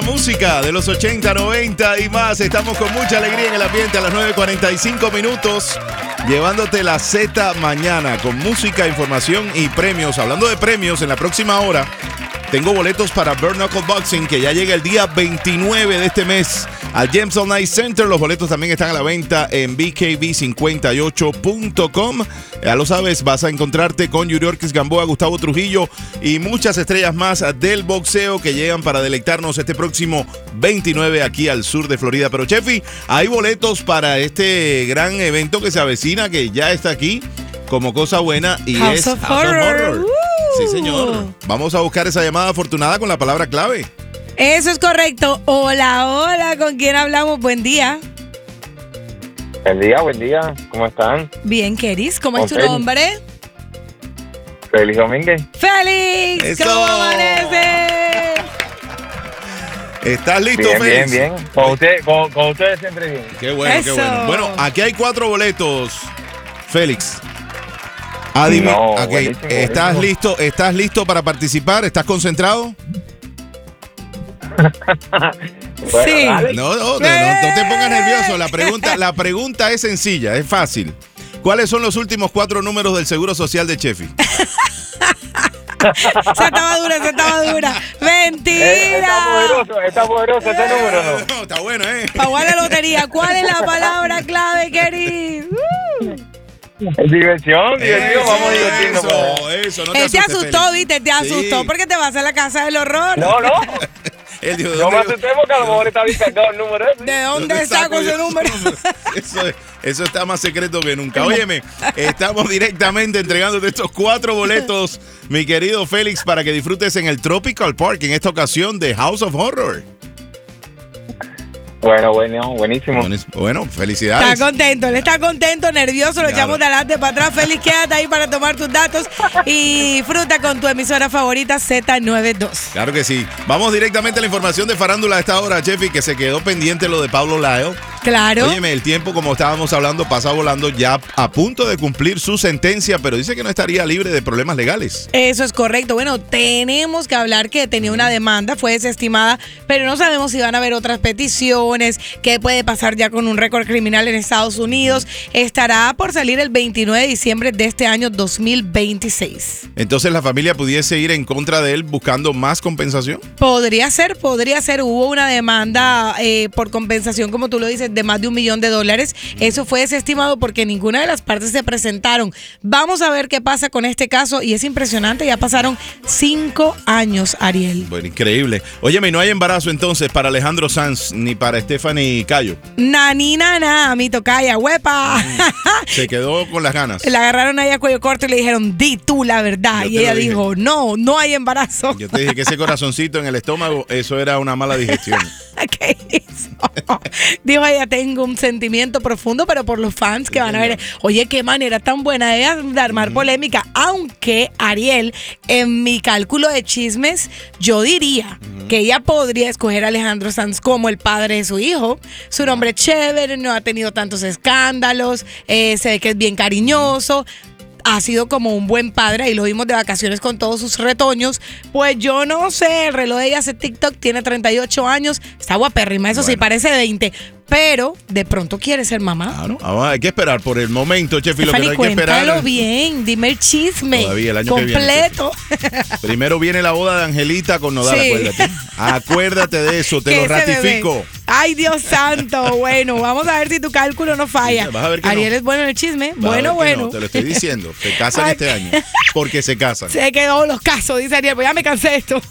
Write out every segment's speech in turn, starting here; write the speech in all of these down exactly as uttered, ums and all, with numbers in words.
Música de los ochenta, noventa y más. Estamos con mucha alegría en el ambiente a las nueve cuarenta y cinco minutos, llevándote la Z mañana con música, información y premios. Hablando de premios, en la próxima hora tengo boletos para Bare Knuckle Boxing, que ya llega el día veintinueve de este mes al James Night Center. Los boletos también están a la venta en B K B cincuenta y ocho punto com. Ya lo sabes, vas a encontrarte con Yuriorkis Gamboa, Gustavo Trujillo y muchas estrellas más del boxeo que llegan para deleitarnos este próximo veintinueve aquí al sur de Florida. Pero, Chefi, hay boletos para este gran evento que se avecina, que ya está aquí como cosa buena, y House es of House Horror. of Horror. Uh. Sí, señor. Vamos a buscar esa llamada afortunada con la palabra clave. Eso es correcto. Hola, hola, ¿con quién hablamos? Buen día. Buen día, buen día. ¿Cómo están? Bien, Keris, ¿cómo es tu Ok. nombre? Félix Domínguez. ¡Félix! ¡Eso! ¿Cómo amanece? ¿Estás listo, Bien, Félix? bien, bien. Con, usted, con, con ustedes siempre bien. Qué bueno, Eso. qué bueno. Bueno, aquí hay cuatro boletos, Félix. Adivina. No, Ok, buenísimo, ¿Estás buenísimo. listo? ¿Estás listo para participar? ¿Estás concentrado? Bueno, Sí. dale. No, no, no, no, no te pongas nervioso. La pregunta, la pregunta es sencilla, es fácil. ¿Cuáles son los últimos cuatro números del Seguro Social de Chefi? Se estaba dura, se estaba dura. Eh, Está ¡Mentira! poderoso, está poderoso ese número, ¿no? No, está bueno, ¿eh? Para jugar la lotería, ¿cuál es la palabra clave, Keris? Uh. Diversión, diversión, vamos a divertirnos. Eso, eso, no te Él te asustes, asustó, Félix. ¿viste? Te asustó Sí. porque te vas a la casa del horror. No, no, Él dijo, ¿de no me dónde- asusté porque a lo mejor está bien cargado el número ese. ¿De dónde saco ese yo número? Eso, es- eso está más secreto que nunca. Óyeme, estamos directamente entregándote estos cuatro boletos, mi querido Félix, para que disfrutes en el Tropical Park, en esta ocasión de House of Horror. Bueno, bueno, buenísimo. Bueno, felicidades. Está contento, él está contento, nervioso, lo Claro. echamos de adelante para atrás. Félix, quédate ahí para tomar tus datos y disfruta con tu emisora favorita Z noventa y dos. Claro que sí. Vamos directamente a la información de farándula a esta hora, Chefi, que se quedó pendiente lo de Pablo Lyle. Claro. Óyeme, el tiempo, como estábamos hablando, pasa volando, ya a punto de cumplir su sentencia, pero dice que no estaría libre de problemas legales. Eso es correcto. Bueno, tenemos que hablar que tenía una demanda, fue desestimada, pero no sabemos si van a haber otras peticiones, qué puede pasar ya con un récord criminal en Estados Unidos. Estará por salir el veintinueve de diciembre de este año dos mil veintiséis. Entonces la familia pudiese ir en contra de él buscando más compensación. Podría ser, podría ser. Hubo una demanda eh, por compensación, como tú lo dices, de más de un millón de dólares. Eso fue desestimado porque ninguna de las partes se presentaron. Vamos a ver qué pasa con este caso y es impresionante. Ya pasaron cinco años, Ariel. Bueno, increíble. Óyeme, ¿y no hay embarazo entonces para Alejandro Sanz ni para Stephanie Cayo? Nanina, na, mi tocaya, huepa. Se quedó con las ganas. La agarraron ahí a cuello corto y le dijeron, di tú la verdad. Yo Y te ella lo dije. dijo, no, no hay embarazo. Yo te dije que ese corazoncito en el estómago, eso era una mala digestión. ¿Qué hizo? Dijo ella, tengo un sentimiento profundo, pero por los fans que van a ver. Oye, qué manera tan buena ella de armar polémica. Aunque, Ariel, en mi cálculo de chismes, yo diría que ella podría escoger a Alejandro Sanz como el padre de su hijo. Su nombre es chévere, no ha tenido tantos escándalos, eh, se ve que es bien cariñoso. Ha sido como un buen padre, ahí lo vimos de vacaciones con todos sus retoños. Pues yo no sé, el reloj de ella hace TikTok, tiene treinta y ocho años, está guapérrima, eso sí, Bueno. parece veinte, pero de pronto quiere ser mamá. Claro, ah, hay que esperar por el momento, Chefi, lo que no Fanny, hay que esperar. cuéntalo bien, dime el chisme Todavía el año que viene, completo. Primero viene la boda de Angelita con Nodal, Sí. acuérdate. Acuérdate de eso, te Que lo ese ratifico. bebé. Ay, Dios santo. Bueno, vamos a ver si tu cálculo no falla. Vas a ver que Ariel no. es bueno en el chisme. Vas a ver Bueno, que bueno. no, te lo estoy diciendo. Se casan Ay. este año. Porque se casan. Se quedó los casos, dice Ariel, pues ya me cansé de esto.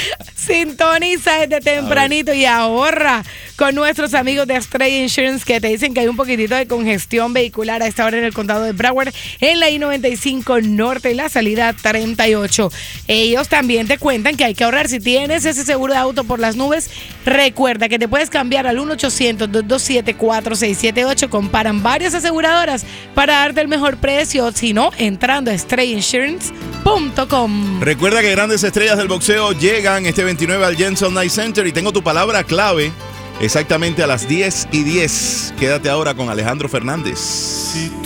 Sintoniza desde tempranito y ahorra con nuestros amigos de Stray Insurance que te dicen que hay un poquitito de congestión vehicular a esta hora en el condado de Broward, en la I noventa y cinco Norte y la salida treinta y ocho. Ellos también te cuentan que hay que ahorrar. Si tienes ese seguro de auto por las nubes, recuerda que te puedes cambiar al uno ochocientos, dos dos siete, cuatro seis siete ocho. Comparan varias aseguradoras para darte el mejor precio. Si no, entrando a stray insurance punto com. Recuerda que grandes estrellas del boxeo llegan este veintinueve al Jensen Night Center y tengo tu palabra clave exactamente a las diez y diez. Quédate ahora con Alejandro Fernández.